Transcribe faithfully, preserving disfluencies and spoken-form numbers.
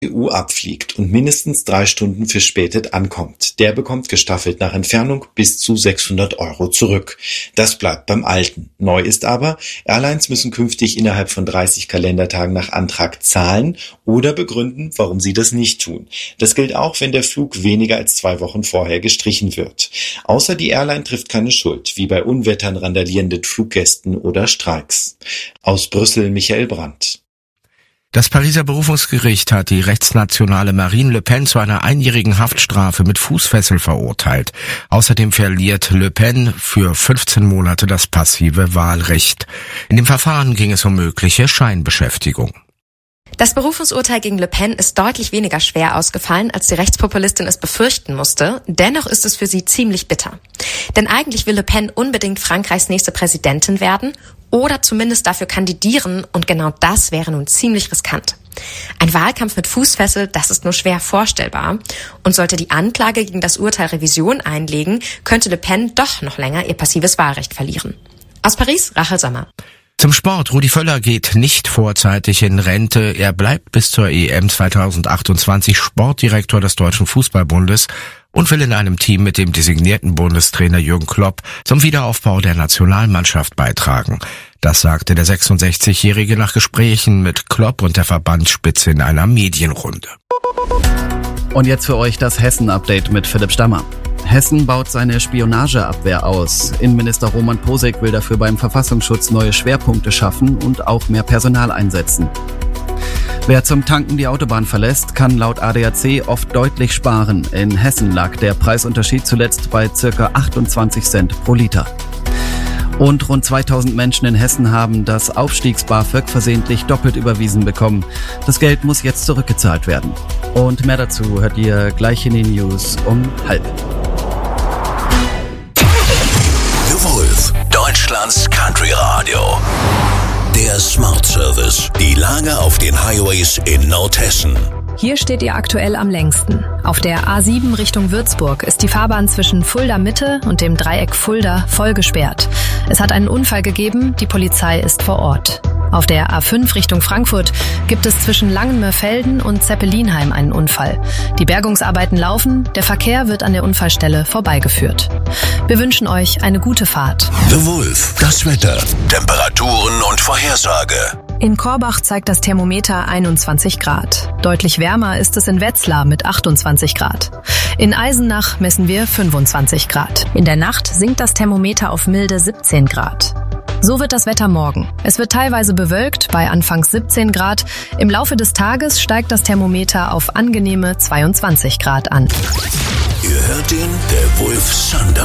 E U abfliegt und mindestens drei Stunden verspätet ankommt. Der bekommt gestaffelt nach Entfernung bis zu sechshundert Euro zurück. Das bleibt beim Alten. Neu ist aber, Airlines müssen künftig innerhalb von dreißig Kalendertagen nach Antrag zahlen oder begründen, warum sie das nicht tun. Das gilt auch, wenn der Flug weniger als zwei Wochen vorher gestrichen wird. Außer die Airline trifft keine Schuld, wie bei Unwettern, randalierenden Fluggästen oder Streiks. Aus Brüssel Michael Brandt. Das Pariser Berufungsgericht hat die rechtsnationale Marine Le Pen zu einer einjährigen Haftstrafe mit Fußfessel verurteilt. Außerdem verliert Le Pen für fünfzehn Monate das passive Wahlrecht. In dem Verfahren ging es um mögliche Scheinbeschäftigung. Das Berufungsurteil gegen Le Pen ist deutlich weniger schwer ausgefallen, als die Rechtspopulistin es befürchten musste. Dennoch ist es für sie ziemlich bitter. Denn eigentlich will Le Pen unbedingt Frankreichs nächste Präsidentin werden oder zumindest dafür kandidieren, und genau das wäre nun ziemlich riskant. Ein Wahlkampf mit Fußfessel, das ist nur schwer vorstellbar. Und sollte die Anklage gegen das Urteil Revision einlegen, könnte Le Pen doch noch länger ihr passives Wahlrecht verlieren. Aus Paris, Rachel Sommer. Zum Sport. Rudi Völler geht nicht vorzeitig in Rente. Er bleibt bis zur E M zweitausendachtundzwanzig Sportdirektor des Deutschen Fußballbundes und will in einem Team mit dem designierten Bundestrainer Jürgen Klopp zum Wiederaufbau der Nationalmannschaft beitragen. Das sagte der sechsundsechzigjährige nach Gesprächen mit Klopp und der Verbandsspitze in einer Medienrunde. Und jetzt für euch das Hessen-Update mit Philipp Stammer. Hessen baut seine Spionageabwehr aus. Innenminister Roman Posek will dafür beim Verfassungsschutz neue Schwerpunkte schaffen und auch mehr Personal einsetzen. Wer zum Tanken die Autobahn verlässt, kann laut A D A C oft deutlich sparen. In Hessen lag der Preisunterschied zuletzt bei ca. achtundzwanzig Cent pro Liter. Und rund zweitausend Menschen in Hessen haben das Aufstiegs-BAföG versehentlich doppelt überwiesen bekommen. Das Geld muss jetzt zurückgezahlt werden. Und mehr dazu hört ihr gleich in den News um halb. The Wolf, Deutschlands Country Radio. Der Smart Service. Die Lage auf den Highways in Nordhessen. Hier steht ihr aktuell am längsten. Auf der A sieben Richtung Würzburg ist die Fahrbahn zwischen Fulda Mitte und dem Dreieck Fulda voll gesperrt. Es hat einen Unfall gegeben, die Polizei ist vor Ort. Auf der A fünf Richtung Frankfurt gibt es zwischen Langenmörfelden und Zeppelinheim einen Unfall. Die Bergungsarbeiten laufen, der Verkehr wird an der Unfallstelle vorbeigeführt. Wir wünschen euch eine gute Fahrt. The Wolf, das Wetter, Temperaturen und Vorhersage. In Korbach zeigt das Thermometer einundzwanzig Grad. Deutlich wärmer ist es in Wetzlar mit achtundzwanzig Grad. In Eisenach messen wir fünfundzwanzig Grad. In der Nacht sinkt das Thermometer auf milde siebzehn Grad. So wird das Wetter morgen. Es wird teilweise bewölkt bei anfangs siebzehn Grad. Im Laufe des Tages steigt das Thermometer auf angenehme zweiundzwanzig Grad an. Ihr hört den The Wolf Sundown.